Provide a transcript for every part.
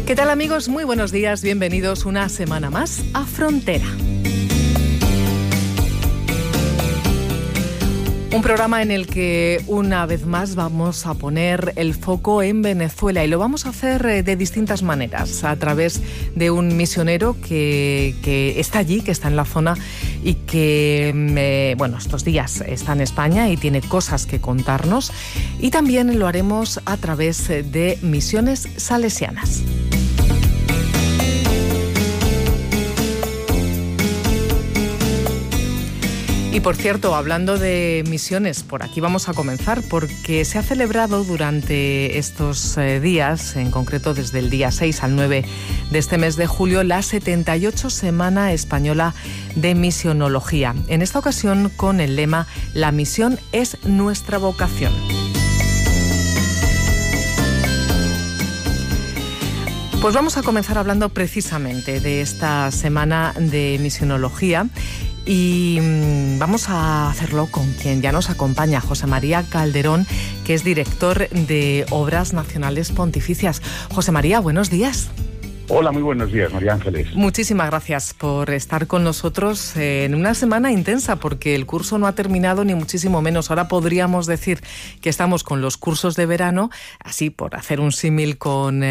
¿Qué tal, amigos? Muy buenos días, bienvenidos una semana más a Frontera. Un programa en el que una vez más vamos a poner el foco en Venezuela y lo vamos a hacer de distintas maneras, a través de un misionero que está allí, que está en la zona y que, estos días está en España y tiene cosas que contarnos, y también lo haremos a través de misiones salesianas. Y por cierto, hablando de misiones, por aquí vamos a comenzar porque se ha celebrado durante estos días, en concreto desde el día 6 al 9 de este mes de julio, la 78 Semana Española de Misionología. En esta ocasión con el lema "La misión es nuestra vocación". Pues vamos a comenzar hablando precisamente de esta Semana de Misionología. Y vamos a hacerlo con quien ya nos acompaña, José María Calderón, que es director de Obras Nacionales Pontificias. José María, buenos días. Hola, muy buenos días, María Ángeles. Muchísimas gracias por estar con nosotros en una semana intensa, porque el curso no ha terminado ni muchísimo menos. Ahora podríamos decir que estamos con los cursos de verano, así por hacer un símil con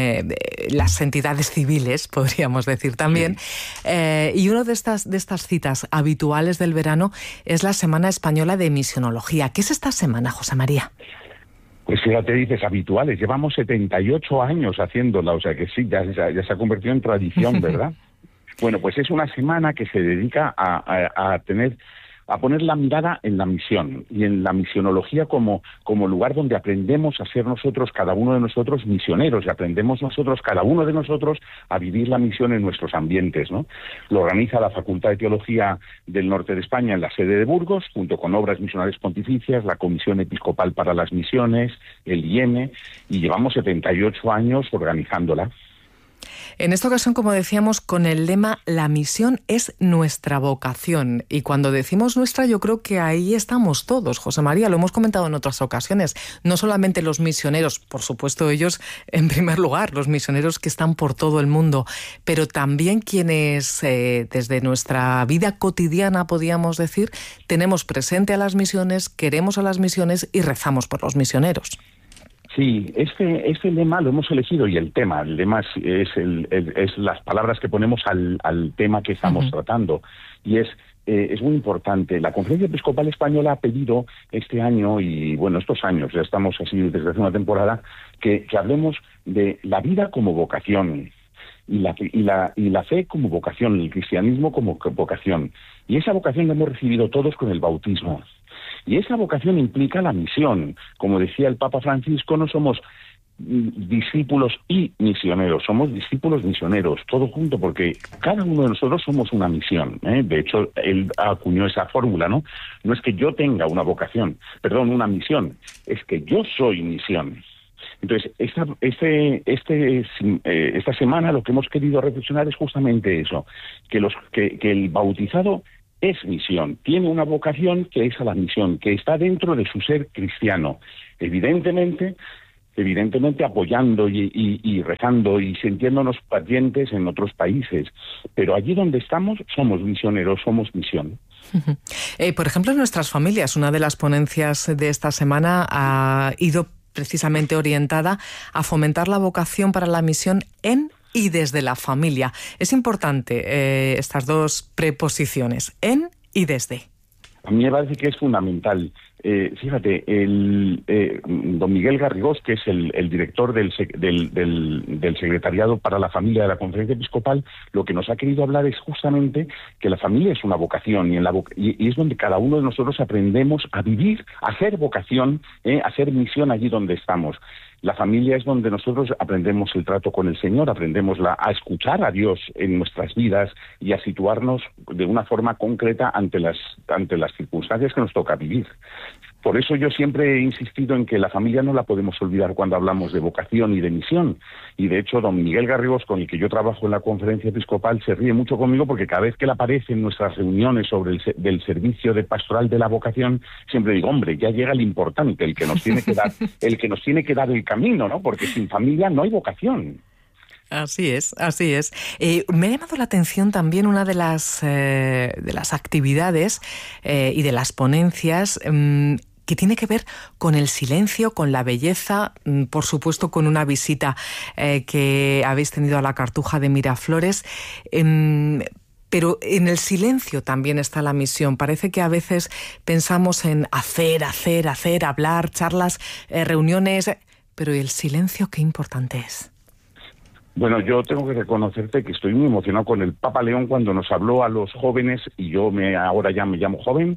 las entidades civiles, podríamos decir también. Sí. Y una de estas citas habituales del verano es la Semana Española de Misionología. ¿Qué es esta semana, José María? Pues fíjate, dices habituales, llevamos 78 años haciéndola, o sea que sí, ya se ha convertido en tradición, ¿verdad? Bueno, pues es una semana que se dedica a poner la mirada en la misión y en la misionología como lugar donde aprendemos a ser nosotros, cada uno de nosotros, misioneros, y aprendemos nosotros, cada uno de nosotros, a vivir la misión en nuestros ambientes, ¿no? Lo organiza la Facultad de Teología del Norte de España en la sede de Burgos, junto con Obras Misionales Pontificias, la Comisión Episcopal para las Misiones, el IEME, y llevamos 78 años organizándola. En esta ocasión, como decíamos, con el lema "La misión es nuestra vocación". Y cuando decimos nuestra, yo creo que ahí estamos todos, José María, lo hemos comentado en otras ocasiones. No solamente los misioneros, por supuesto ellos en primer lugar, los misioneros que están por todo el mundo, pero también quienes desde nuestra vida cotidiana, podríamos decir, tenemos presente a las misiones, queremos a las misiones y rezamos por los misioneros. Sí, este lema lo hemos elegido, y el lema es las palabras que ponemos al tema que estamos tratando, y es muy importante. La Conferencia Episcopal Española ha pedido este año, y bueno, estos años, ya estamos así desde hace una temporada, que hablemos de la vida como vocación, y la fe como vocación, el cristianismo como vocación. Y esa vocación la hemos recibido todos con el bautismo. Y esa vocación implica la misión. Como decía el Papa Francisco, no somos discípulos y misioneros, somos discípulos misioneros, todo junto, porque cada uno de nosotros somos una misión, ¿eh? De hecho, él acuñó esa fórmula, ¿no? No es que yo tenga una misión, es que yo soy misión. Entonces, esta semana lo que hemos querido reflexionar es justamente eso, que el bautizado es misión, tiene una vocación que es a la misión, que está dentro de su ser cristiano, evidentemente apoyando y rezando y sintiéndonos pacientes en otros países, pero allí donde estamos somos misioneros, somos misión. Por ejemplo, en nuestras familias, una de las ponencias de esta semana ha ido precisamente orientada a fomentar la vocación para la misión en y desde la familia. Es importante estas dos preposiciones, en y desde. A mí me parece que es fundamental. Fíjate, don Miguel Garrigós, que es el director del Secretariado para la Familia de la Conferencia Episcopal, lo que nos ha querido hablar es justamente que la familia es una vocación, y es donde cada uno de nosotros aprendemos a vivir, a hacer vocación, a hacer misión allí donde estamos. La familia es donde nosotros aprendemos el trato con el Señor, aprendemos a escuchar a Dios en nuestras vidas y a situarnos de una forma concreta ante las circunstancias que nos toca vivir. Por eso yo siempre he insistido en que la familia no la podemos olvidar cuando hablamos de vocación y de misión. Y de hecho, don Miguel Garrigós, con el que yo trabajo en la Conferencia Episcopal, se ríe mucho conmigo porque cada vez que él aparece en nuestras reuniones sobre del servicio de pastoral de la vocación, siempre digo, hombre, ya llega el importante, el que nos tiene que dar el camino, ¿no? Porque sin familia no hay vocación. Así es, así es. Me ha llamado la atención también una de las actividades y de las ponencias que tiene que ver con el silencio, con la belleza, por supuesto con una visita que habéis tenido a la Cartuja de Miraflores. Pero en el silencio también está la misión. Parece que a veces pensamos en hacer, hablar, charlas, reuniones, pero el silencio, qué importante es. Bueno, yo tengo que reconocerte que estoy muy emocionado con el Papa León cuando nos habló a los jóvenes, y yo ahora ya me llamo joven,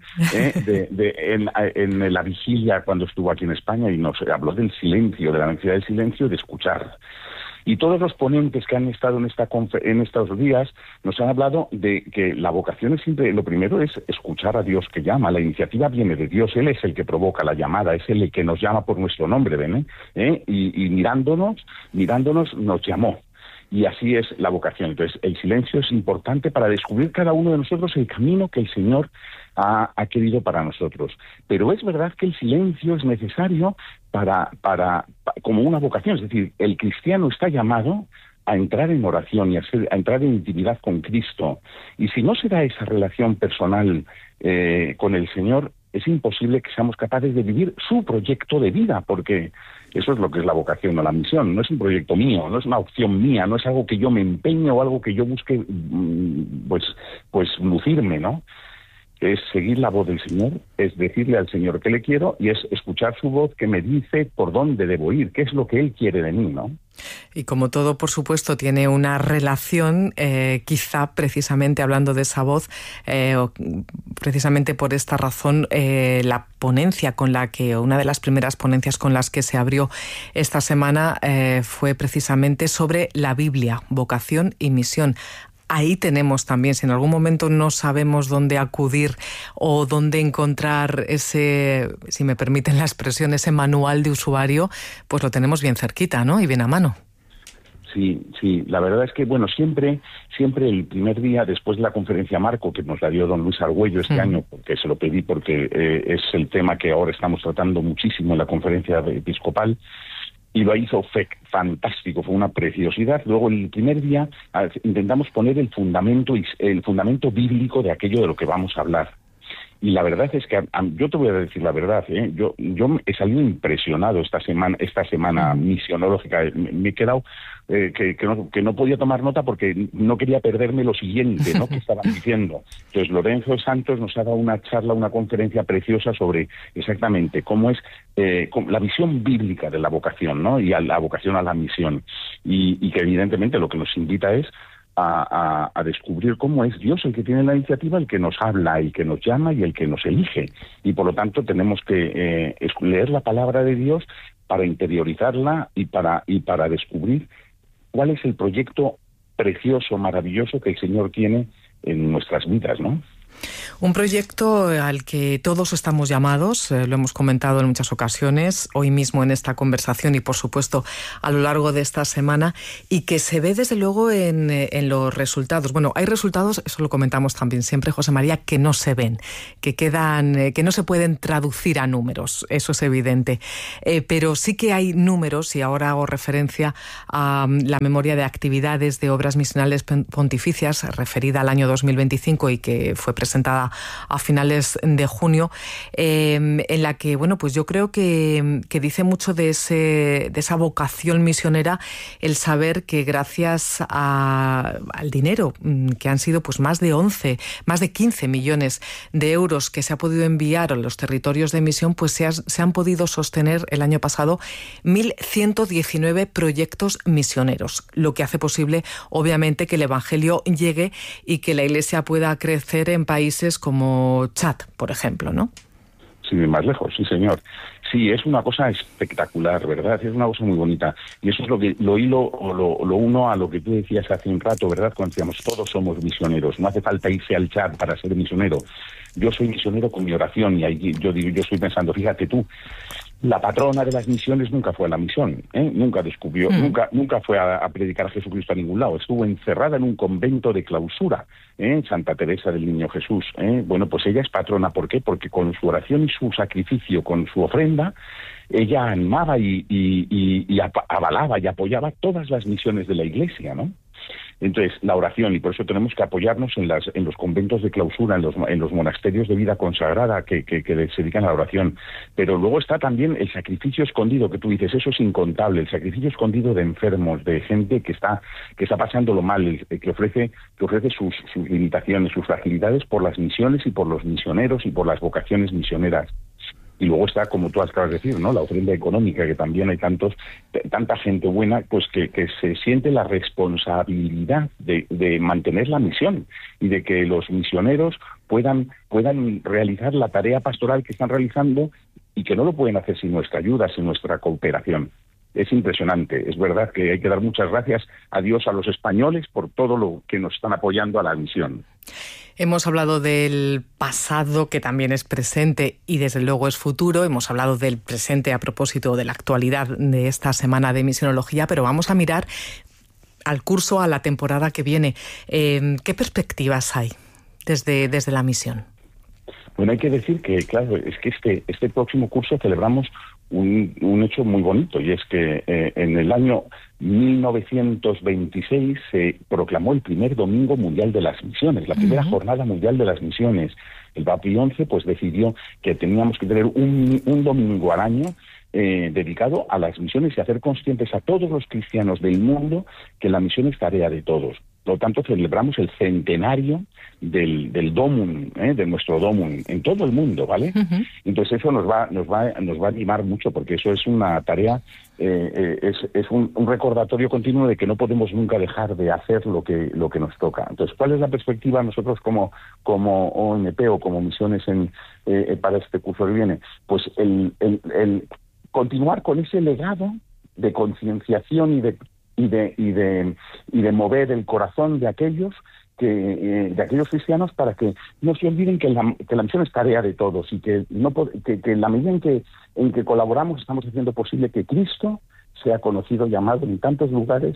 en la vigilia cuando estuvo aquí en España, y nos habló del silencio, de la necesidad del silencio y de escuchar. Y todos los ponentes que han estado en estos días nos han hablado de que la vocación es siempre, lo primero es escuchar a Dios que llama. La iniciativa viene de Dios, Él es el que provoca la llamada, es Él el que nos llama por nuestro nombre, ¿ven? Y mirándonos nos llamó. Y así es la vocación. Entonces, el silencio es importante para descubrir cada uno de nosotros el camino que el Señor ha querido para nosotros. Pero es verdad que el silencio es necesario como una vocación. Es decir, el cristiano está llamado a entrar en oración y a entrar en intimidad con Cristo. Y si no se da esa relación personal con el Señor, es imposible que seamos capaces de vivir su proyecto de vida, porque eso es lo que es la vocación o la misión. No es un proyecto mío, no es una opción mía, no es algo que yo me empeñe o algo que yo busque pues lucirme, ¿no? Es seguir la voz del Señor, es decirle al Señor que le quiero y es escuchar su voz que me dice por dónde debo ir, qué es lo que Él quiere de mí, ¿no? Y como todo, por supuesto, tiene una relación, quizá precisamente hablando de esa voz, o precisamente por esta razón, la ponencia una de las primeras ponencias con las que se abrió esta semana fue precisamente sobre la Biblia, vocación y misión. Ahí tenemos también, si en algún momento no sabemos dónde acudir o dónde encontrar ese, si me permiten la expresión, ese manual de usuario, pues lo tenemos bien cerquita, ¿no? Y bien a mano. Sí, la verdad es que, bueno, siempre el primer día después de la conferencia Marco, que nos la dio don Luis Argüello este año, porque se lo pedí porque es el tema que ahora estamos tratando muchísimo en la conferencia episcopal, y lo hizo fantástico, fue una preciosidad. Luego el primer día intentamos poner el fundamento bíblico de aquello de lo que vamos a hablar. Y la verdad es que yo te voy a decir la verdad, yo he salido impresionado esta semana misionológica. Me he quedado que no podía tomar nota porque no quería perderme lo siguiente, ¿no? que estaban diciendo. Entonces Lorenzo Santos nos ha dado una charla, una conferencia preciosa sobre exactamente cómo es la visión bíblica de la vocación, ¿no? Y a la vocación a la misión. Y que evidentemente lo que nos invita es a descubrir cómo es Dios el que tiene la iniciativa, el que nos habla, el que nos llama y el que nos elige. Y por lo tanto tenemos que leer la palabra de Dios para interiorizarla y para descubrir cuál es el proyecto precioso, maravilloso que el Señor tiene en nuestras vidas, ¿no? Un proyecto al que todos estamos llamados, lo hemos comentado en muchas ocasiones, hoy mismo en esta conversación y por supuesto a lo largo de esta semana, y que se ve desde luego en los resultados. Bueno, hay resultados, eso lo comentamos también siempre, José María, que no se ven, que quedan, que no se pueden traducir a números, eso es evidente. Pero sí que hay números, y ahora hago referencia a la memoria de actividades de obras misionales pontificias referida al año 2025 y que fue presentada a finales de junio, en la que, bueno, pues yo creo que dice mucho de esa vocación misionera el saber que gracias al dinero, que han sido pues más de 15 millones de euros que se ha podido enviar a los territorios de misión, pues se han podido sostener el año pasado 1.119 proyectos misioneros, lo que hace posible, obviamente, que el Evangelio llegue y que la Iglesia pueda crecer en países como Chad, por ejemplo, ¿no? Sí, más lejos, sí, señor. Sí, es una cosa espectacular, ¿verdad? Es una cosa muy bonita. Y eso es lo que lo uno a lo que tú decías hace un rato, ¿verdad? Cuando decíamos, todos somos misioneros. No hace falta irse al Chad para ser misionero. Yo soy misionero con mi oración y ahí yo estoy pensando, fíjate tú, La patrona de las misiones nunca fue a la misión, nunca descubrió, nunca fue a predicar a Jesucristo a ningún lado. Estuvo encerrada en un convento de clausura, Santa Teresa del Niño Jesús. Bueno, pues ella es patrona. ¿Por qué? Porque con su oración y su sacrificio, con su ofrenda, ella animaba y avalaba y apoyaba todas las misiones de la Iglesia, ¿no? Entonces, la oración, y por eso tenemos que apoyarnos en los conventos de clausura, en los monasterios de vida consagrada que se dedican a la oración. Pero luego está también el sacrificio escondido, que tú dices, eso es incontable, el sacrificio escondido de enfermos, de gente que está pasándolo mal, que ofrece sus limitaciones, sus fragilidades por las misiones y por los misioneros y por las vocaciones misioneras. Y luego está, como tú acabas de decir, ¿no?, la ofrenda económica, que también hay tanta gente buena, pues que se siente la responsabilidad de mantener la misión y de que los misioneros puedan realizar la tarea pastoral que están realizando, y que no lo pueden hacer sin nuestra ayuda, sin nuestra cooperación. Es impresionante. Es verdad que hay que dar muchas gracias a Dios, a los españoles, por todo lo que nos están apoyando a la misión. Hemos hablado del pasado, que también es presente y desde luego es futuro. Hemos hablado del presente a propósito de la actualidad de esta semana de misionología, pero vamos a mirar al curso, a la temporada que viene. ¿Qué perspectivas hay desde la misión? Bueno, hay que decir que, claro, es que este próximo curso celebramos un hecho muy bonito, y es que en el año 1926 se proclamó el primer Domingo Mundial de las Misiones, la primera Jornada Mundial de las Misiones. El Papa Pío XI pues decidió que teníamos que tener un domingo al año dedicado a las misiones y hacer conscientes a todos los cristianos del mundo que la misión es tarea de todos. Por lo tanto, celebramos el centenario del Domum, de nuestro Domum, en todo el mundo, ¿vale? Entonces eso nos va a animar mucho, porque eso es una tarea, es un recordatorio continuo de que no podemos nunca dejar de hacer lo que nos toca. Entonces, ¿cuál es la perspectiva nosotros como OMP o como misiones para este curso que viene? Pues el continuar con ese legado de concienciación y de mover el corazón de aquellos cristianos, para que no se olviden que la misión es tarea de todos, y que en la medida en que colaboramos estamos haciendo posible que Cristo sea conocido y amado en tantos lugares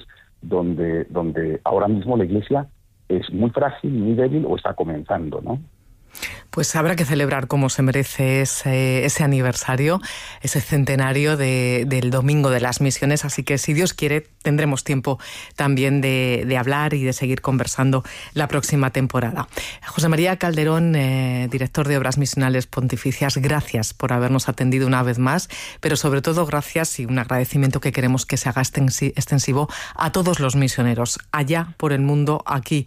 donde ahora mismo la Iglesia es muy frágil, muy débil, o está comenzando, ¿no? Pues habrá que celebrar como se merece ese aniversario, ese centenario del Domingo de las Misiones. Así que, si Dios quiere, tendremos tiempo también de hablar y de seguir conversando la próxima temporada. José María Calderón, director de Obras Misionales Pontificias, gracias por habernos atendido una vez más, pero sobre todo gracias y un agradecimiento que queremos que se haga extensivo a todos los misioneros, allá por el mundo, aquí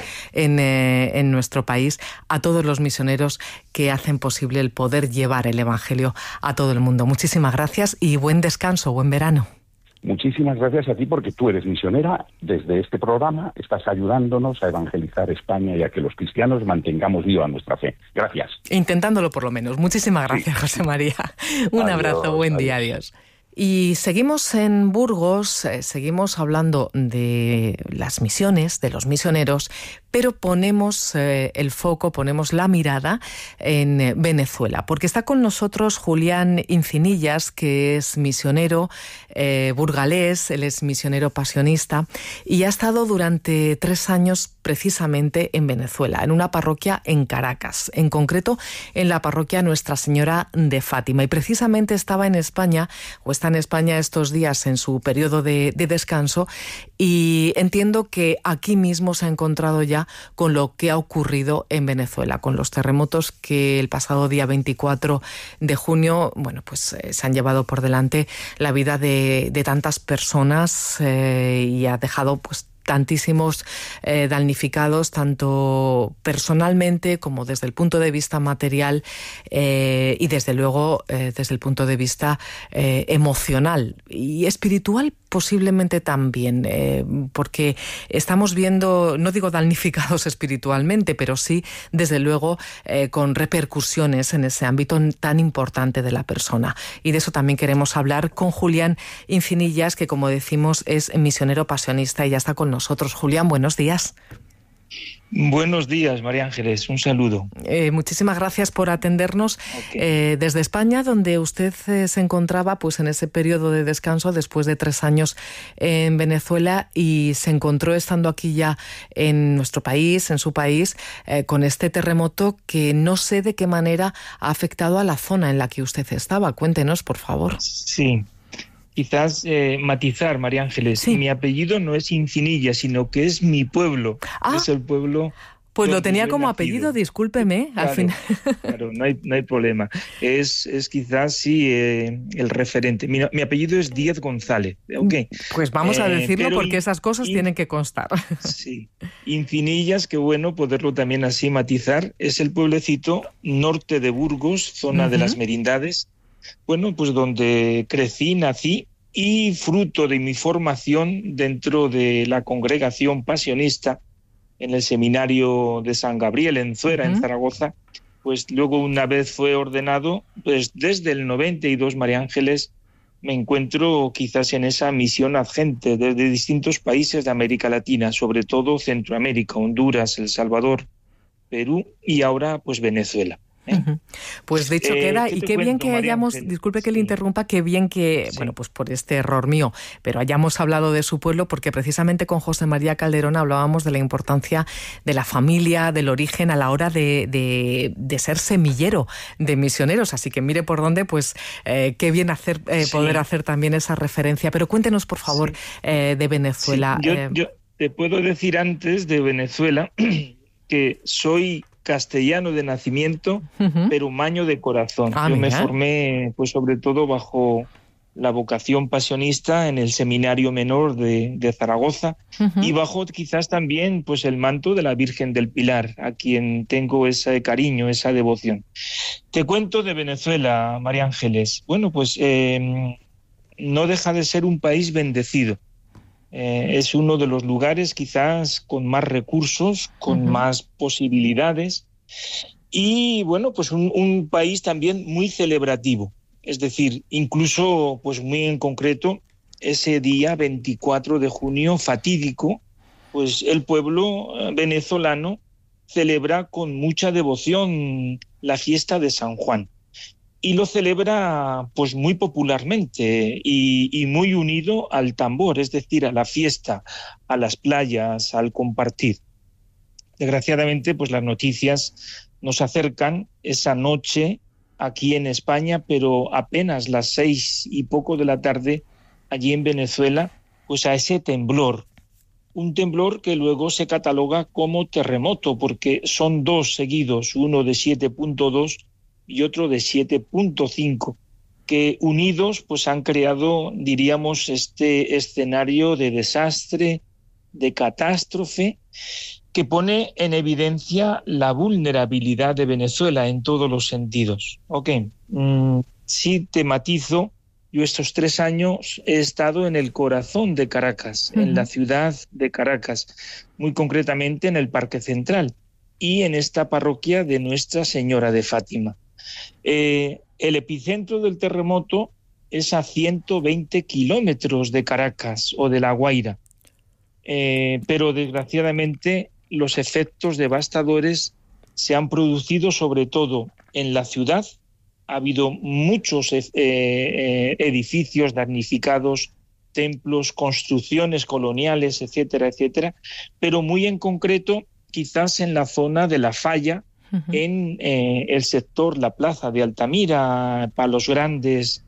en nuestro país, a todos los misioneros que hacen posible el poder llevar el Evangelio a todo el mundo. Muchísimas gracias y buen descanso, buen verano. Muchísimas gracias a ti, porque tú eres misionera. Desde este programa estás ayudándonos a evangelizar España y a que los cristianos mantengamos viva nuestra fe. Gracias. Intentándolo por lo menos. Muchísimas gracias, sí. José María. Un abrazo, buen día, adiós. Y seguimos en Burgos, seguimos hablando de las misiones, de los misioneros, pero ponemos el foco, ponemos la mirada en Venezuela, porque está con nosotros Julián Incinillas, que es misionero burgalés, él es misionero pasionista y ha estado durante 3 años precisamente en Venezuela, en una parroquia en Caracas, en concreto en la parroquia Nuestra Señora de Fátima, y precisamente estaba en España, o está en España estos días en su periodo de descanso, y entiendo que aquí mismo se ha encontrado ya con lo que ha ocurrido en Venezuela, con los terremotos que el pasado día 24 de junio, bueno, pues se han llevado por delante la vida de tantas personas y ha dejado pues tantísimos damnificados, tanto personalmente como desde el punto de vista material y desde luego desde el punto de vista emocional y espiritual posiblemente también, porque estamos viendo, no digo damnificados espiritualmente, pero sí desde luego con repercusiones en ese ámbito tan importante de la persona. Y de eso también queremos hablar con Julián Incinillas, que como decimos es misionero pasionista y ya está con nosotros. Julián, buenos días. Buenos días, María Ángeles, un saludo. Muchísimas gracias por atendernos desde España, donde usted se encontraba pues en ese periodo de descanso después de 3 años en Venezuela, y se encontró estando aquí ya en nuestro país, en su país, con este terremoto que no sé de qué manera ha afectado a la zona en la que usted estaba. Cuéntenos, por favor. Sí. Quizás matizar, María Ángeles, sí. Mi apellido no es Incinilla, sino que es mi pueblo. Es el pueblo. Pues lo tenía como apellido, discúlpeme, claro, al final. Claro, no hay problema. Es quizás sí el referente. Mi apellido es Díaz González. Okay. Pues vamos a decirlo porque esas cosas tienen que constar. Sí. Incinillas, qué bueno poderlo también así matizar. Es el pueblecito norte de Burgos, zona de las Merindades. Bueno, pues donde crecí, nací, y fruto de mi formación dentro de la congregación pasionista en el seminario de San Gabriel en Zuera, en Zaragoza, pues luego una vez fue ordenado, pues desde el 92, María Ángeles, me encuentro quizás en esa misión ad gente desde distintos países de América Latina, sobre todo Centroamérica, Honduras, El Salvador, Perú y ahora pues Venezuela. Pues dicho queda, y qué bien que hayamos, disculpe que le interrumpa, qué bien que, bueno, pues por este error mío, pero hayamos hablado de su pueblo, porque precisamente con José María Calderón hablábamos de la importancia de la familia, del origen a la hora de ser semillero de misioneros, así que mire por dónde, pues qué bien hacer poder hacer también esa referencia. Pero cuéntenos, por favor, de Venezuela. Yo te puedo decir antes de Venezuela que soy castellano de nacimiento, pero maño de corazón. Yo me formé, pues sobre todo bajo la vocación pasionista en el Seminario Menor de Zaragoza, y bajo quizás también pues el manto de la Virgen del Pilar, a quien tengo ese cariño, esa devoción. Te cuento de Venezuela, María Ángeles. Bueno, pues no deja de ser un país bendecido. Es uno de los lugares quizás con más recursos, con más posibilidades, y bueno, pues un país también muy celebrativo. Es decir, incluso pues muy en concreto, ese día 24 de junio fatídico, pues el pueblo venezolano celebra con mucha devoción la fiesta de San Juan. Y lo celebra pues muy popularmente y muy unido al tambor, es decir, a la fiesta, a las playas, al compartir. Desgraciadamente, pues las noticias nos acercan esa noche aquí en España, pero apenas las 6 y poco de la tarde, allí en Venezuela, pues a ese temblor. Un temblor que luego se cataloga como terremoto, porque son 2 seguidos, uno de 7.2 y otro de 7.5, que unidos pues han creado, diríamos, este escenario de desastre, de catástrofe, que pone en evidencia la vulnerabilidad de Venezuela en todos los sentidos. Sí te matizo, yo estos 3 años he estado en el corazón de Caracas, en la ciudad de Caracas, muy concretamente en el Parque Central y en esta parroquia de Nuestra Señora de Fátima. El epicentro del terremoto es a 120 kilómetros de Caracas o de La Guaira, pero desgraciadamente los efectos devastadores se han producido sobre todo en la ciudad. Ha habido muchos edificios damnificados, templos, construcciones coloniales, etcétera, etcétera, pero muy en concreto quizás en la zona de La Falla, en el sector, la plaza de Altamira, Palos Grandes,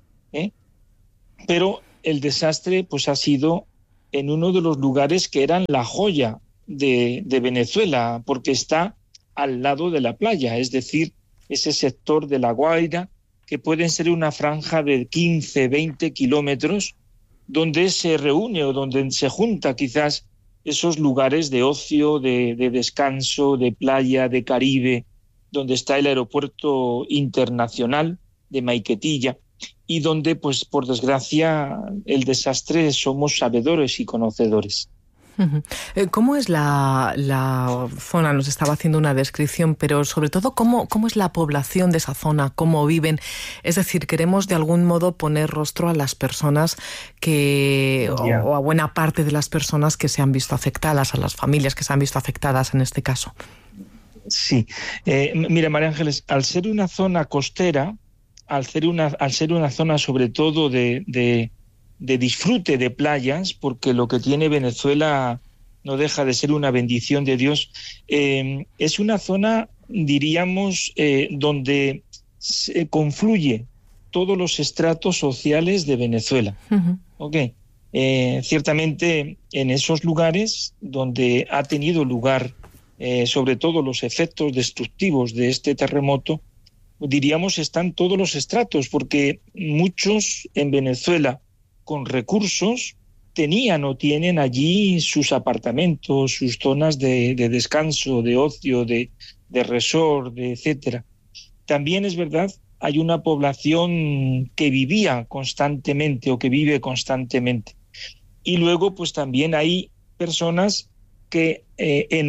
pero el desastre pues ha sido en uno de los lugares que eran la joya de Venezuela, porque está al lado de la playa, es decir, ese sector de La Guaira, que pueden ser una franja de 15, 20 kilómetros, donde se reúne o donde se junta quizás esos lugares de ocio, de descanso, de playa, de Caribe, donde está el aeropuerto internacional de Maiquetía y donde, pues por desgracia, el desastre somos sabedores y conocedores. ¿Cómo es la zona? Nos estaba haciendo una descripción, pero sobre todo, ¿cómo es la población de esa zona? ¿Cómo viven? Es decir, queremos de algún modo poner rostro a las personas o a buena parte de las personas que se han visto afectadas, a las familias que se han visto afectadas en este caso. Sí. Mira, María Ángeles, al ser una zona costera, al ser una zona sobre todo de disfrute de playas, porque lo que tiene Venezuela no deja de ser una bendición de Dios, es una zona, diríamos, donde se confluye todos los estratos sociales de Venezuela. Uh-huh. Okay. Ciertamente en esos lugares donde ha tenido lugar sobre todo los efectos destructivos de este terremoto, diríamos están todos los estratos, porque muchos en Venezuela con recursos tenían o tienen allí sus apartamentos, sus zonas de descanso, de ocio, de resort, etcétera. También es verdad, hay una población que vivía constantemente o que vive constantemente. Y luego pues también hay personas que en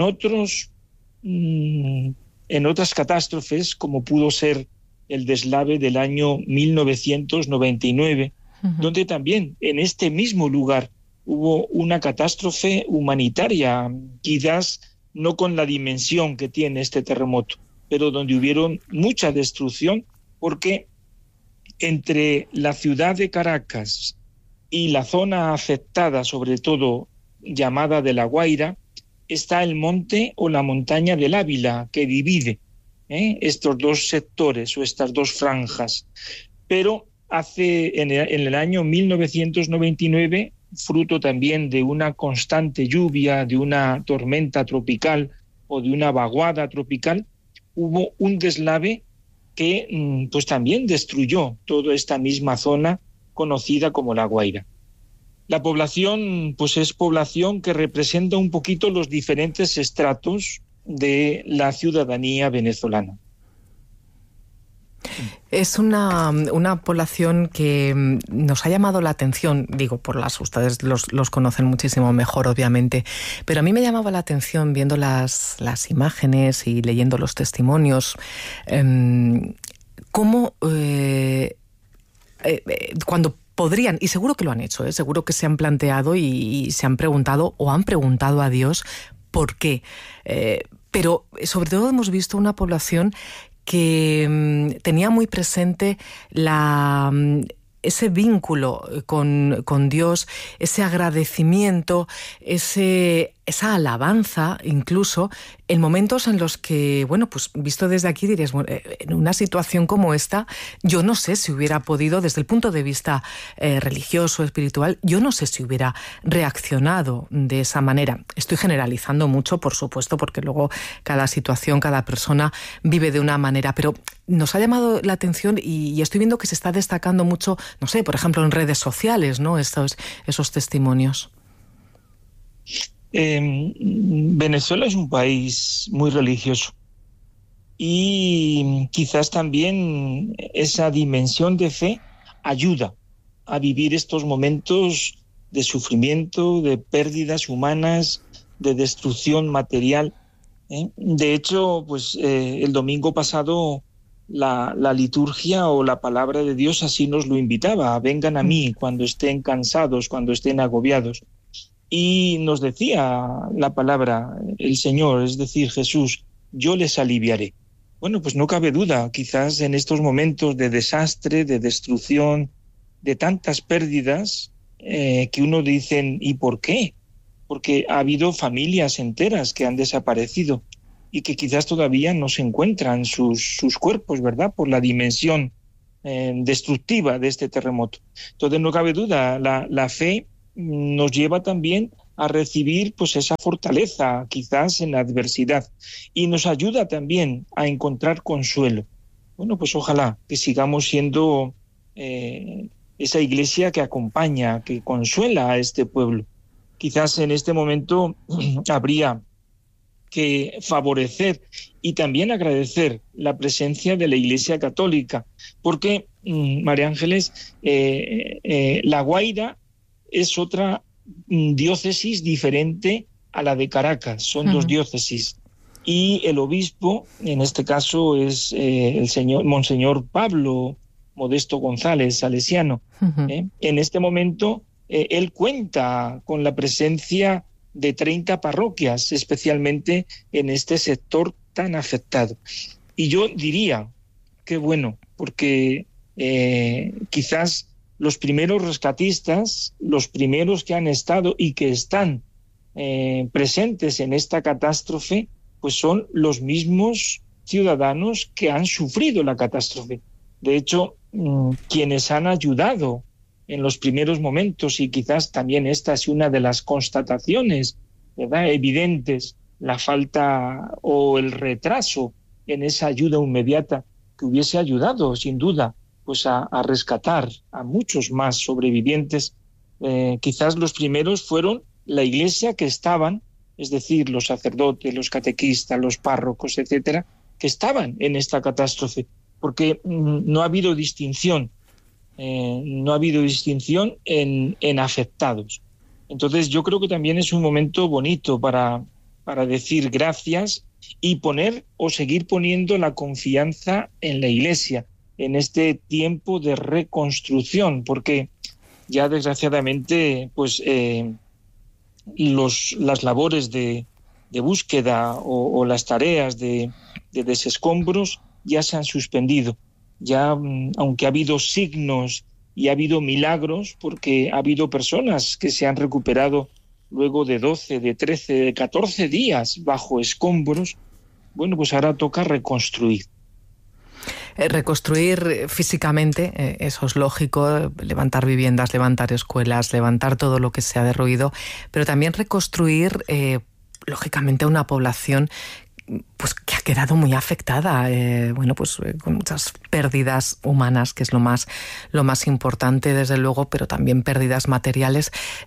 otras catástrofes, como pudo ser el deslave del año 1999, donde también en este mismo lugar hubo una catástrofe humanitaria, quizás no con la dimensión que tiene este terremoto, pero donde hubieron mucha destrucción, porque entre la ciudad de Caracas y la zona afectada, sobre todo llamada de La Guaira, está el monte o la montaña del Ávila, que divide estos dos sectores o estas dos franjas. Pero en el año 1999, fruto también de una constante lluvia, de una tormenta tropical o de una vaguada tropical, hubo un deslave que pues también destruyó toda esta misma zona conocida como La Guaira. La población pues es población que representa un poquito los diferentes estratos de la ciudadanía venezolana. Es una población que nos ha llamado la atención, digo, ustedes los conocen muchísimo mejor, obviamente, pero a mí me llamaba la atención viendo las imágenes y leyendo los testimonios, cómo cuando podrían, y seguro que lo han hecho, seguro que se han planteado y se han preguntado o han preguntado a Dios por qué, pero sobre todo hemos visto una población que tenía muy presente ese vínculo con Dios, ese agradecimiento, esa alabanza incluso, en momentos en los que, bueno, pues visto desde aquí dirías, bueno, en una situación como esta, yo no sé si hubiera podido, desde el punto de vista religioso, espiritual, yo no sé si hubiera reaccionado de esa manera. Estoy generalizando mucho, por supuesto, porque luego cada situación, cada persona vive de una manera, pero nos ha llamado la atención y estoy viendo que se está destacando mucho, no sé, por ejemplo, en redes sociales, ¿no? Esos testimonios. Venezuela es un país muy religioso y quizás también esa dimensión de fe ayuda a vivir estos momentos de sufrimiento, de pérdidas humanas, de destrucción material. De hecho, pues el domingo pasado la liturgia o la palabra de Dios así nos lo invitaba: vengan a mí cuando estén cansados, cuando estén agobiados. Y nos decía la palabra, el Señor, es decir, Jesús, yo les aliviaré. Bueno, pues no cabe duda, quizás en estos momentos de desastre, de destrucción, de tantas pérdidas, que uno dice, ¿y por qué? Porque ha habido familias enteras que han desaparecido y que quizás todavía no se encuentran sus cuerpos, ¿verdad? Por la dimensión destructiva de este terremoto. Entonces no cabe duda, la fe nos lleva también a recibir pues esa fortaleza quizás en la adversidad y nos ayuda también a encontrar consuelo. Bueno, pues ojalá que sigamos siendo esa iglesia que acompaña, que consuela a este pueblo. Quizás en este momento habría que favorecer y también agradecer la presencia de la Iglesia Católica, porque, María Ángeles, La Guaira es otra diócesis diferente a la de Caracas, son dos diócesis. Y el obispo, en este caso, es Monseñor Pablo Modesto González, salesiano. En este momento, él cuenta con la presencia de 30 parroquias, especialmente en este sector tan afectado. Y yo diría que bueno, porque quizás los primeros rescatistas, los primeros que han estado y que están presentes en esta catástrofe, pues son los mismos ciudadanos que han sufrido la catástrofe. De hecho, quienes han ayudado en los primeros momentos, y quizás también esta es una de las constataciones, ¿verdad?, evidentes, la falta o el retraso en esa ayuda inmediata que hubiese ayudado, sin duda, pues a rescatar a muchos más sobrevivientes. Quizás los primeros fueron la iglesia que estaban, es decir, los sacerdotes, los catequistas, los párrocos, etcétera, que estaban en esta catástrofe, porque no ha habido distinción, en afectados. Entonces yo creo que también es un momento bonito para decir gracias y poner o seguir poniendo la confianza en la Iglesia en este tiempo de reconstrucción, porque ya desgraciadamente pues las labores de búsqueda o las tareas de desescombros ya se han suspendido. Ya, aunque ha habido signos y ha habido milagros, porque ha habido personas que se han recuperado luego de 12, de 13, de 14 días bajo escombros, bueno, pues ahora toca reconstruir. Reconstruir físicamente, eso es lógico, levantar viviendas, levantar escuelas, levantar todo lo que se ha derruido, pero también reconstruir, lógicamente, una población pues que ha quedado muy afectada, con muchas pérdidas humanas, que es lo más importante, desde luego, pero también pérdidas materiales.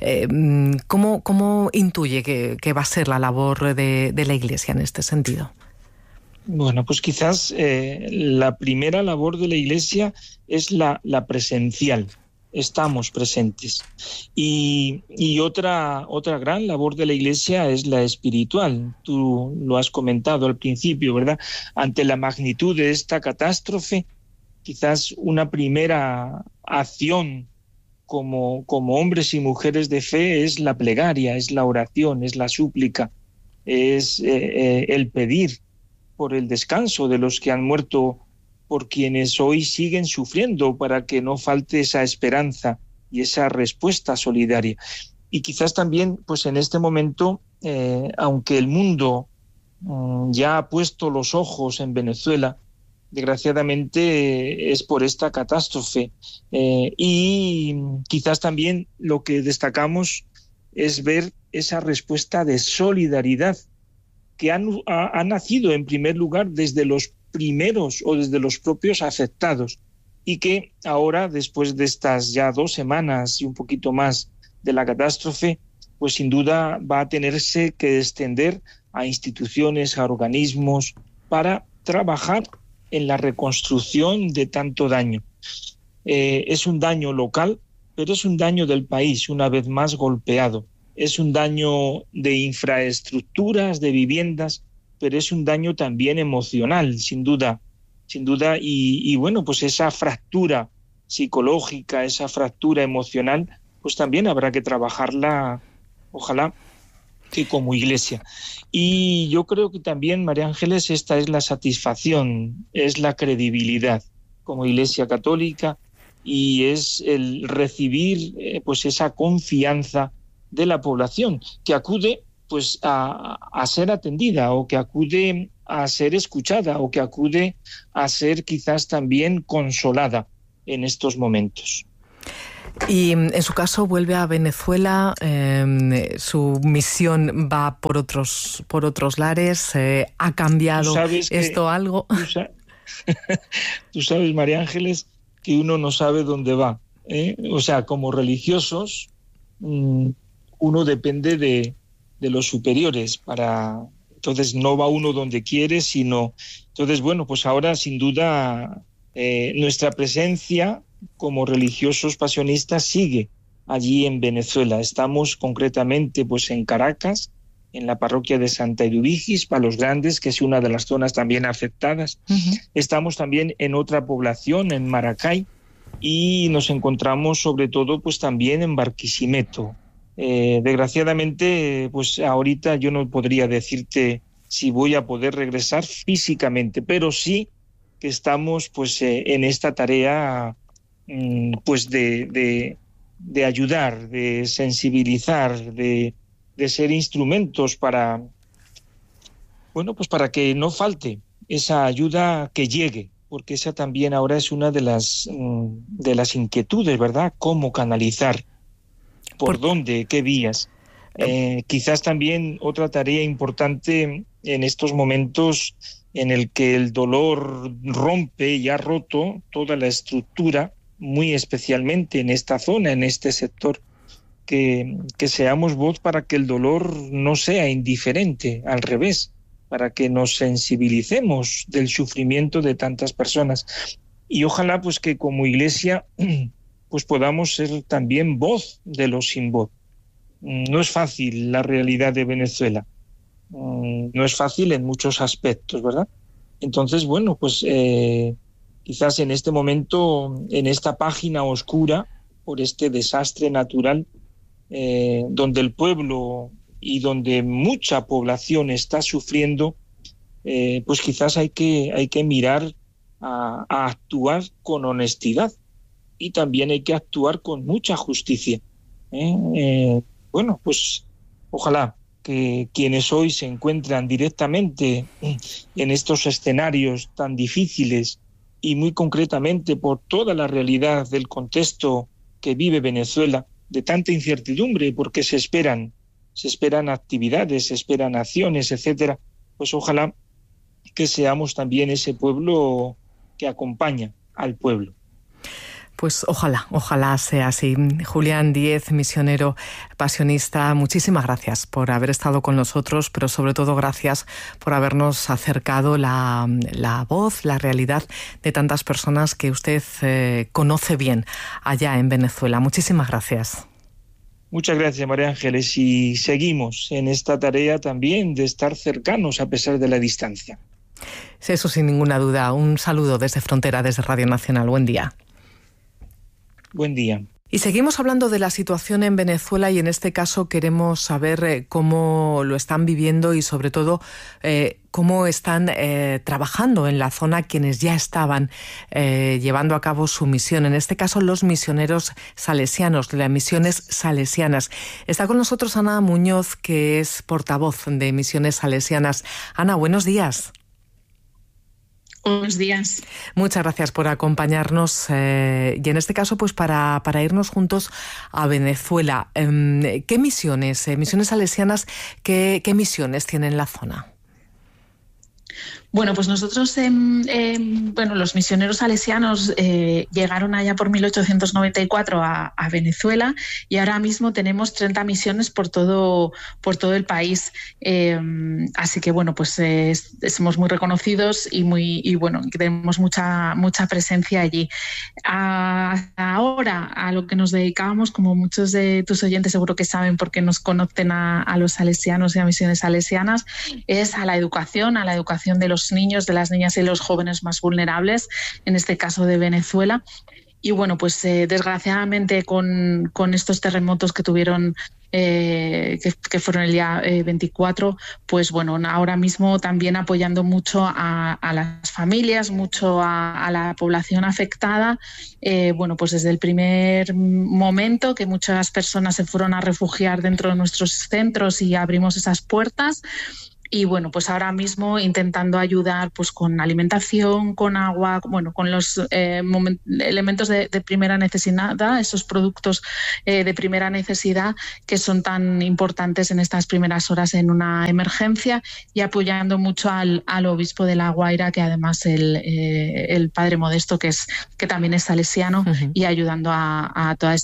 ¿Cómo intuye que va a ser la labor de la Iglesia en este sentido? Bueno, pues quizás la primera labor de la Iglesia es la presencial. Estamos presentes. Y otra gran labor de la Iglesia es la espiritual. Tú lo has comentado al principio, ¿verdad? Ante la magnitud de esta catástrofe, quizás una primera acción como hombres y mujeres de fe es la plegaria, es la oración, es la súplica, es el pedir por el descanso de los que han muerto, por quienes hoy siguen sufriendo, para que no falte esa esperanza y esa respuesta solidaria. Y quizás también, pues en este momento, aunque el mundo ya ha puesto los ojos en Venezuela, desgraciadamente es por esta catástrofe. Y quizás también lo que destacamos es ver esa respuesta de solidaridad que ha nacido en primer lugar desde los primeros o desde los propios afectados, y que ahora, después de estas ya 2 semanas y un poquito más de la catástrofe, pues sin duda va a tenerse que extender a instituciones, a organismos, para trabajar en la reconstrucción de tanto daño. Es un daño local, pero es un daño del país, una vez más golpeado. Es un daño de infraestructuras, de viviendas, pero es un daño también emocional, sin duda, y bueno, pues esa fractura psicológica, esa fractura emocional, pues también habrá que trabajarla, ojalá, que como Iglesia. Y yo creo que también, María Ángeles, esta es la satisfacción, es la credibilidad como Iglesia católica, y es el recibir pues esa confianza de la población, que acude pues a ser atendida, o que acude a ser escuchada, o que acude a ser quizás también consolada en estos momentos. Y en su caso vuelve a Venezuela, su misión va por otros lares, ¿ha cambiado esto algo? Tú sabes, María Ángeles, que uno no sabe dónde va, O sea, como religiosos, uno depende de los superiores entonces no va uno donde quiere, sino... Entonces, bueno, pues ahora sin duda nuestra presencia como religiosos pasionistas sigue allí en Venezuela. Estamos concretamente pues en Caracas, en la parroquia de Santa Eduvigis, Palos Grandes, que es una de las zonas también afectadas. Estamos también en otra población, en Maracay, y nos encontramos sobre todo pues también en Barquisimeto. Desgraciadamente, pues ahorita yo no podría decirte si voy a poder regresar físicamente, pero sí que estamos pues en esta tarea pues de ayudar, de sensibilizar, de ser instrumentos para, bueno, pues para que no falte esa ayuda que llegue, porque esa también ahora es una de las inquietudes, ¿verdad? ¿Cómo canalizar? ¿Por dónde? ¿Qué vías? Quizás también otra tarea importante en estos momentos en el que el dolor rompe y ha roto toda la estructura, muy especialmente en esta zona, en este sector, que seamos voz para que el dolor no sea indiferente, al revés, para que nos sensibilicemos del sufrimiento de tantas personas. Y ojalá pues que como Iglesia pues podamos ser también voz de los sin voz. No es fácil la realidad de Venezuela, no es fácil en muchos aspectos, ¿verdad? Entonces, bueno, pues quizás en este momento, en esta página oscura, por este desastre natural, donde el pueblo y donde mucha población está sufriendo, pues quizás hay que mirar a actuar con honestidad y también hay que actuar con mucha justicia. Bueno, pues ojalá que quienes hoy se encuentran directamente en estos escenarios tan difíciles y muy concretamente por toda la realidad del contexto que vive Venezuela, de tanta incertidumbre, porque se esperan actividades, se esperan acciones, etcétera, pues ojalá que seamos también ese pueblo que acompaña al pueblo. Pues ojalá sea así. Julián Díez, misionero pasionista, muchísimas gracias por haber estado con nosotros, pero sobre todo gracias por habernos acercado la voz, la realidad de tantas personas que usted conoce bien allá en Venezuela. Muchísimas gracias. Muchas gracias, María Ángeles, y seguimos en esta tarea también de estar cercanos a pesar de la distancia. Eso sin ninguna duda. Un saludo desde Frontera, desde Radio Nacional. Buen día. Buen día. Y seguimos hablando de la situación en Venezuela y en este caso queremos saber cómo lo están viviendo y sobre todo cómo están trabajando en la zona quienes ya estaban llevando a cabo su misión. En este caso los misioneros salesianos, de las misiones salesianas. Está con nosotros Ana Muñoz, que es portavoz de Misiones Salesianas. Ana, buenos días. Buenos días. Muchas gracias por acompañarnos y en este caso pues para irnos juntos a Venezuela. ¿Qué misiones salesianas, qué misiones tienen en la zona? Bueno, pues nosotros, los misioneros salesianos llegaron allá por 1894 a Venezuela y ahora mismo tenemos 30 misiones por todo el país. Así que, bueno, pues somos muy reconocidos y tenemos mucha presencia allí. Ahora, a lo que nos dedicábamos, como muchos de tus oyentes seguro que saben porque nos conocen a los salesianos y a misiones salesianas, es a la educación de los niños, de las niñas y los jóvenes más vulnerables, en este caso de Venezuela. Y bueno, pues desgraciadamente con estos terremotos que tuvieron, que fueron el día 24, pues bueno, ahora mismo también apoyando mucho a las familias, mucho a la población afectada. Bueno, pues desde el primer momento que muchas personas se fueron a refugiar dentro de nuestros centros y abrimos esas puertas. Y bueno, pues ahora mismo intentando ayudar pues con alimentación, con agua, bueno, con los elementos de primera necesidad, esos productos de primera necesidad que son tan importantes en estas primeras horas en una emergencia, y apoyando mucho al obispo de La Guaira, que además el padre Modesto, que también es salesiano, y ayudando a toda esta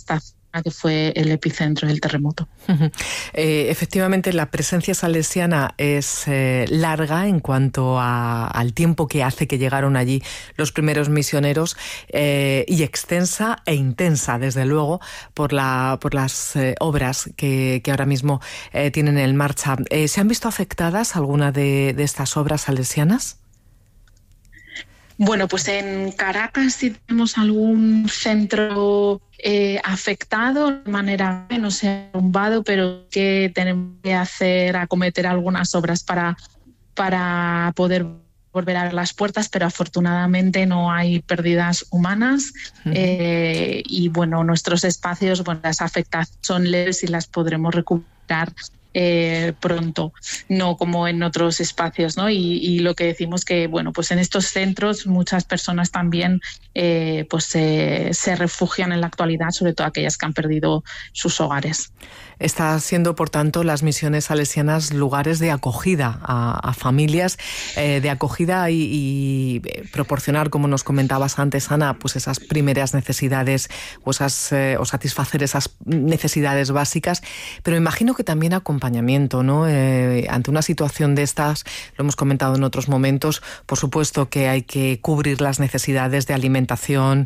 que fue el epicentro del terremoto. Efectivamente, la presencia salesiana es larga en cuanto al tiempo que hace que llegaron allí los primeros misioneros, y extensa e intensa, desde luego, por las obras que ahora mismo tienen en marcha. ¿Se han visto afectadas alguna de estas obras salesianas? Bueno, pues en Caracas sí tenemos algún centro afectado de manera que no se ha derrumbado, pero que tenemos que acometer algunas obras para poder volver a ver las puertas, pero afortunadamente no hay pérdidas humanas. Y bueno, nuestros espacios, las afectaciones son leves y las podremos recuperar pronto, no como en otros espacios, ¿no? Y lo que decimos que, pues en estos centros muchas personas también se refugian en la actualidad, sobre todo aquellas que han perdido sus hogares. Está siendo, por tanto, las misiones salesianas lugares de acogida a familias, de acogida y proporcionar, como nos comentabas antes, Ana, pues esas primeras necesidades o satisfacer esas necesidades básicas, pero imagino que también acompañamiento, ¿no? Ante una situación de estas, lo hemos comentado en otros momentos, por supuesto que hay que cubrir las necesidades de alimentación,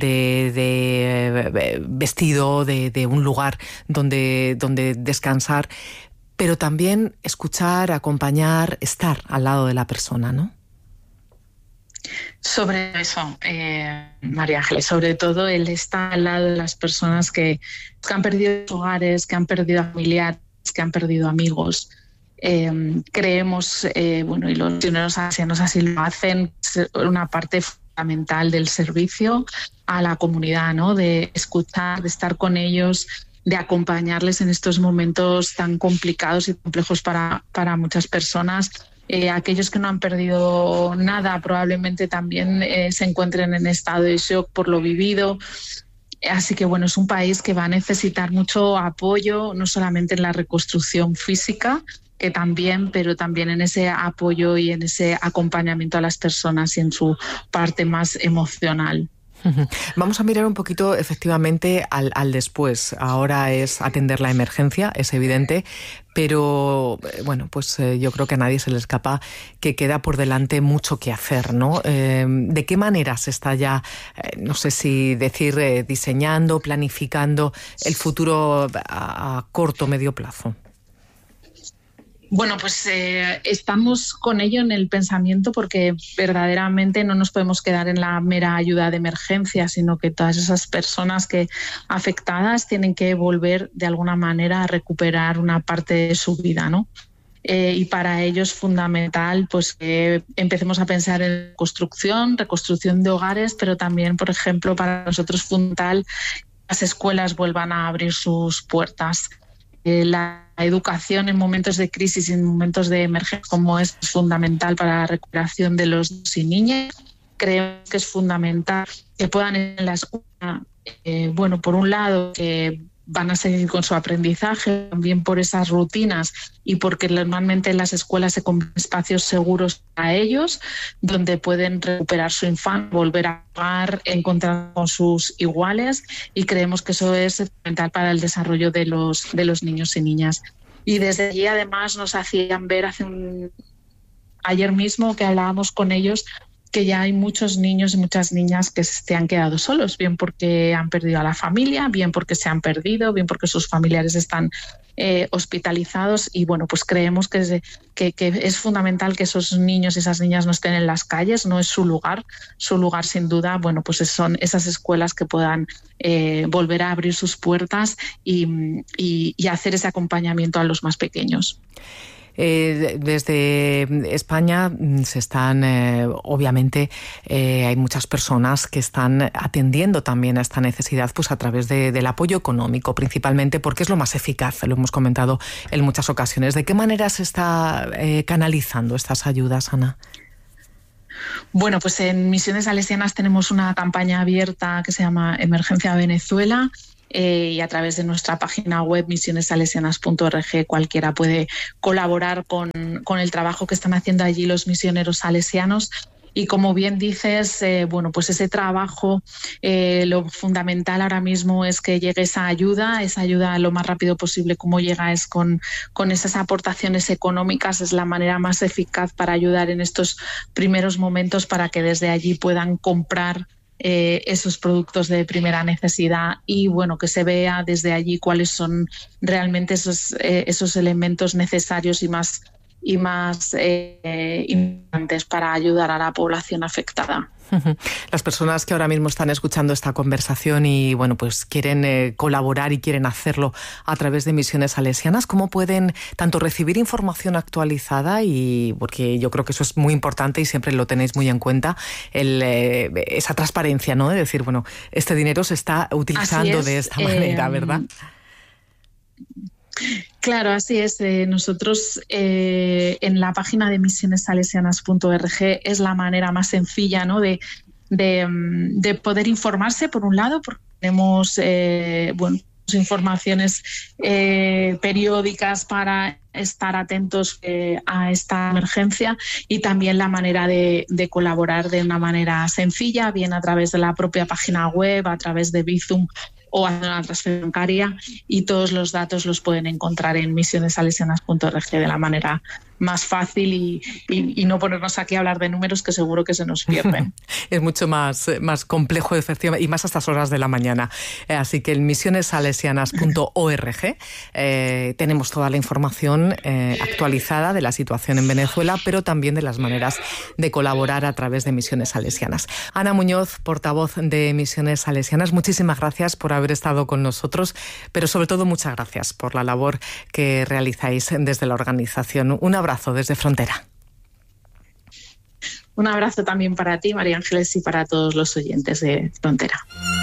de vestido, de un lugar donde descansar, pero también escuchar, acompañar, estar al lado de la persona, ¿no? Sobre eso, María Ángeles, sobre todo el estar al lado de las personas que han perdido hogares, que han perdido familiares, que han perdido amigos. Creemos, y los misioneros salesianos así lo hacen, es una parte fundamental del servicio a la comunidad, ¿no? De escuchar, de estar con ellos, de acompañarles en estos momentos tan complicados y complejos para muchas personas. Aquellos que no han perdido nada probablemente también se encuentren en estado de shock por lo vivido. Así que es un país que va a necesitar mucho apoyo, no solamente en la reconstrucción física, que también, pero también en ese apoyo y en ese acompañamiento a las personas y en su parte más emocional. Vamos a mirar un poquito efectivamente al después. Ahora es atender la emergencia, es evidente, pero yo creo que a nadie se le escapa que queda por delante mucho que hacer, ¿no? ¿De qué manera se está ya, no sé si decir, diseñando, planificando el futuro a corto o medio plazo? Estamos con ello en el pensamiento porque verdaderamente no nos podemos quedar en la mera ayuda de emergencia, sino que todas esas personas afectadas tienen que volver de alguna manera a recuperar una parte de su vida, ¿no? Y para ello es fundamental que empecemos a pensar en reconstrucción de hogares, pero también, por ejemplo, para nosotros es fundamental que las escuelas vuelvan a abrir sus puertas. La educación en momentos de crisis y en momentos de emergencia como es fundamental para la recuperación de los niños y niñas. Creemos que es fundamental que puedan ir en la escuela, por un lado, que van a seguir con su aprendizaje, también por esas rutinas y porque normalmente en las escuelas se convierten espacios seguros para ellos, donde pueden recuperar su infancia, volver a jugar, encontrar con sus iguales, y creemos que eso es fundamental para el desarrollo de los niños y niñas. Y desde allí además nos hacían ver ayer mismo que hablábamos con ellos que ya hay muchos niños y muchas niñas que se han quedado solos, bien porque han perdido a la familia, bien porque se han perdido, bien porque sus familiares están hospitalizados, y creemos que es fundamental que esos niños y esas niñas no estén en las calles, no es su lugar sin duda, son esas escuelas que puedan volver a abrir sus puertas y hacer ese acompañamiento a los más pequeños. Desde España se están, obviamente, hay muchas personas que están atendiendo también a esta necesidad a través del apoyo económico, principalmente porque es lo más eficaz, lo hemos comentado en muchas ocasiones. ¿De qué manera se está canalizando estas ayudas, Ana? En Misiones Salesianas tenemos una campaña abierta que se llama Emergencia Venezuela, y a través de nuestra página web misionessalesianas.org cualquiera puede colaborar con el trabajo que están haciendo allí los misioneros salesianos. Y como bien dices, bueno, pues ese trabajo, lo fundamental ahora mismo es que llegue esa ayuda lo más rápido posible. Como llega es con esas aportaciones económicas, es la manera más eficaz para ayudar en estos primeros momentos, para que desde allí puedan comprar esos productos de primera necesidad y bueno, que se vea desde allí cuáles son realmente esos elementos necesarios y más importantes para ayudar a la población afectada. Las personas que ahora mismo están escuchando esta conversación y bueno, pues quieren colaborar y quieren hacerlo a través de Misiones Salesianas, ¿cómo pueden tanto recibir información actualizada? Y porque yo creo que eso es muy importante y siempre lo tenéis muy en cuenta, esa transparencia, ¿no? De decir, bueno, este dinero se está utilizando de esta manera, ¿verdad? Claro, así es. Nosotros en la página de misionessalesianas.org es la manera más sencilla, ¿no? de poder informarse, por un lado, porque tenemos informaciones periódicas para estar atentos a esta emergencia, y también la manera de colaborar de una manera sencilla, bien a través de la propia página web, a través de Bizum o a una transferencia bancaria, y todos los datos los pueden encontrar en misionessalesianas.org de la manera más fácil y no ponernos aquí a hablar de números que seguro que se nos pierden. Es mucho más complejo, efectivamente, y más a estas horas de la mañana. Así que en misionessalesianas.org tenemos toda la información actualizada de la situación en Venezuela, pero también de las maneras de colaborar a través de Misiones Salesianas. Ana Muñoz, portavoz de Misiones Salesianas, muchísimas gracias por haber estado con nosotros, pero sobre todo muchas gracias por la labor que realizáis desde la organización. Un abrazo desde Frontera. Un abrazo también para ti, María Ángeles, y para todos los oyentes de Frontera.